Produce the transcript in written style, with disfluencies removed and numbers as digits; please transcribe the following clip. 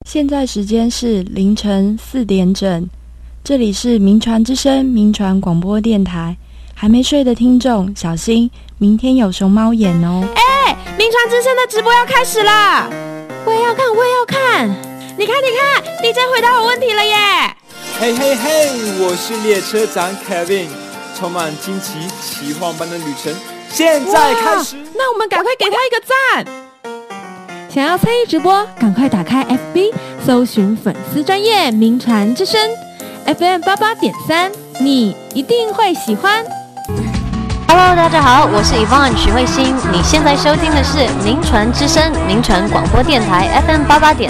现在时间是凌晨4点整，这里是民传之声民传广播电台。还没睡的听众小心，明天有熊猫眼哦！ 民传之声的直播要开始啦！我也要看！你看，DJ 回答我问题了耶！ 嘿，我是列车长 Kevin， 充满惊奇奇幻般的旅程，现在开始。 那我们赶快给他一个赞！想要参与直播，赶快打开 FB， 搜寻粉丝专页民传之声 FM88.3， 你一定会喜欢。 Hello， 大家好，我是 Yvonne 许慧欣，你现在收听的是民传之声民传广播电台 FM88.3。